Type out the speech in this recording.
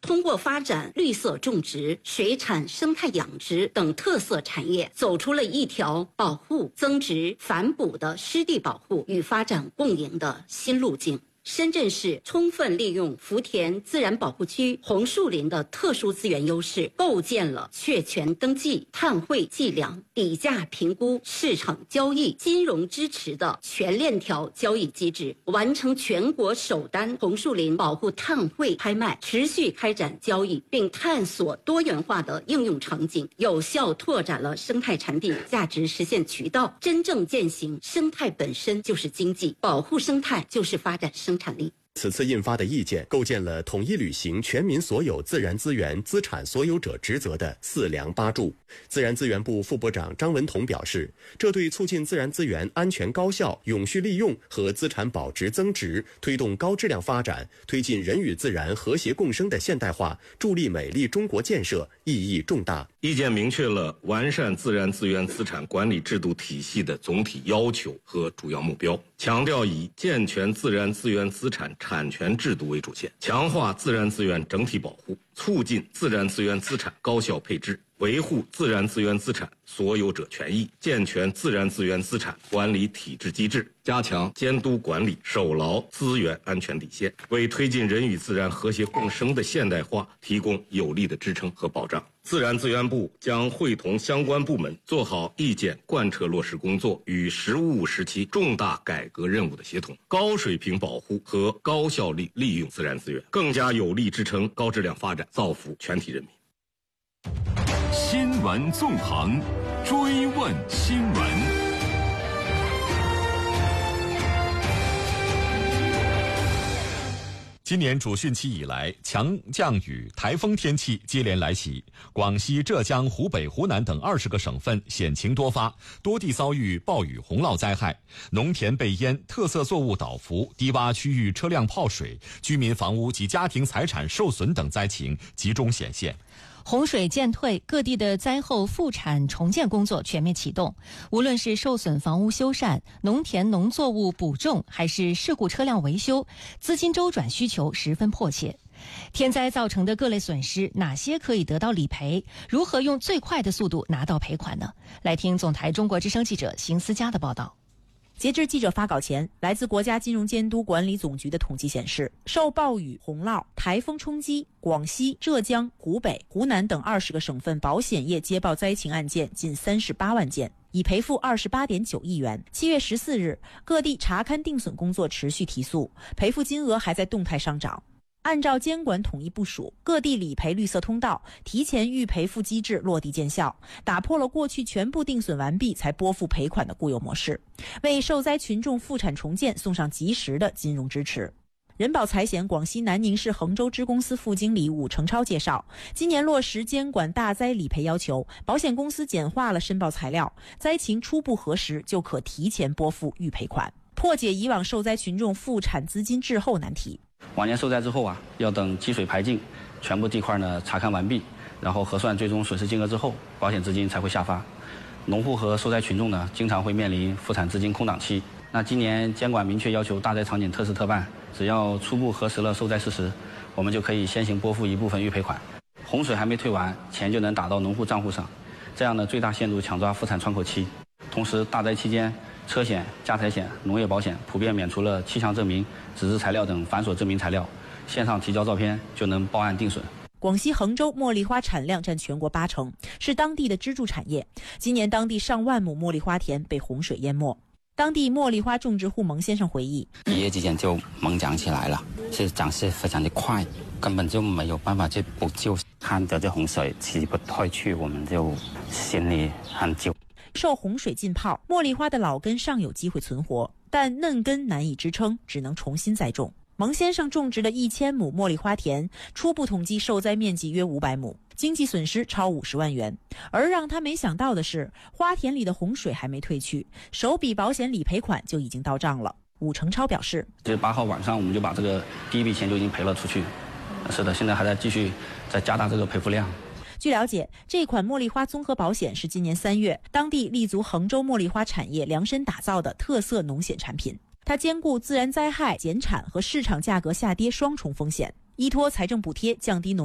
通过发展绿色种植、水产生态养殖等特色产业，走出了一条保护、增值、反哺的湿地保护与发展共赢的新路径。深圳市充分利用福田自然保护区红树林的特殊资源优势，构建了确权登记、碳汇计量、底价评估、市场交易、金融支持的全链条交易机制，完成全国首单红树林保护碳汇拍卖，持续开展交易，并探索多元化的应用场景，有效拓展了生态产品价值实现渠道，真正践行生态本身就是经济，保护生态就是发展生产力。 此次印发的意见构建了统一履行全民所有自然资源资产所有者职责的四梁八柱。自然资源部副部长张文统表示，这对促进自然资源安全高效、永续利用和资产保值增值，推动高质量发展，推进人与自然和谐共生的现代化，助力美丽中国建设意义重大。 意见明确了完善自然资源资产管理制度体系的总体要求和主要目标，强调以健全自然资源资产产权制度为主线，强化自然资源整体保护，促进自然资源资产高效配置，维护自然资源资产所有者权益，健全自然资源资产管理体制机制，加强监督管理，守牢资源安全底线，为推进人与自然和谐共生的现代化提供有力的支撑和保障。自然资源部将会同相关部门做好意见贯彻落实工作与“十五五”时期重大改革任务的协同，高水平保护和高效率利用自然资源，更加有力支撑高质量发展，造福全体人民。 新闻纵横，追问新闻。今年主汛期以来，强降雨、台风天气接连来袭，广西、浙江、湖北、湖南等20个省份险情多发，多地遭遇暴雨洪涝灾害，农田被淹，特色作物倒伏，低洼区域车辆泡水，居民房屋及家庭财产受损等灾情集中显现。 洪水渐退，各地的灾后复产重建工作全面启动。无论是受损房屋修缮、农田农作物补种，还是事故车辆维修，资金周转需求十分迫切。天灾造成的各类损失，哪些可以得到理赔？如何用最快的速度拿到赔款呢？来听总台中国之声记者邢思佳的报道。 截至记者发稿前，来自国家金融监督管理总局的统计显示，受暴雨、洪涝、台风冲击，广西、浙江、湖北、湖南等20个省份保险业接报灾情案件近38万件，已赔付28.9亿元。7月14日，各地查勘定损工作持续提速，赔付金额还在动态上涨。按照监管统一部署，各地理赔绿色通道、提前预赔付机制落地见效，打破了过去全部定损完毕才拨付赔款的固有模式，为受灾群众复产重建送上及时的金融支持。人保财险广西南宁市衡州支公司副经理武成超介绍，今年落实监管大灾理赔要求，保险公司简化了申报材料，灾情初步核实就可提前拨付预赔款，破解以往受灾群众复产资金滞后难题。 往年受灾之后要等积水排尽，全部地块呢查看完毕，然后核算最终损失金额之后，保险资金才会下发。农户和受灾群众呢，经常会面临复产资金空档期。那今年监管明确要求大灾场景特事特办，只要初步核实了受灾事实，我们就可以先行拨付一部分预赔款。洪水还没退完，钱就能打到农户账户上，这样呢最大限度抢抓复产窗口期。同时，大灾期间，车险、家财险、农业保险普遍免除了气象证明、纸质材料等繁琐证明材料，线上提交照片就能报案定损。 广西衡州茉莉花产量占全国80%，是当地的支柱产业。今年当地上万亩茉莉花田被洪水淹没。当地茉莉花种植户蒙先生回忆， 一夜之间就猛长起来了，是长势非常的快，根本就没有办法去补救。看着这洪水起不退去，我们就心里很揪。 受洪水浸泡，茉莉花的老根尚有机会存活，但嫩根难以支撑，只能重新栽种。蒙先生种植了1000亩茉莉花田，初步统计受灾面积约500亩，经济损失超50万元。而让他没想到的是，花田里的洪水还没退去，首笔保险理赔款就已经到账了。武成超表示 ，8号晚上我们就把这个第一笔钱就已经赔了出去。是的，现在还在继续在加大这个赔付量。 据了解，这款茉莉花综合保险是今年3月当地立足衡州茉莉花产业量身打造的特色农险产品。它兼顾自然灾害、减产和市场价格下跌双重风险，依托财政补贴降低农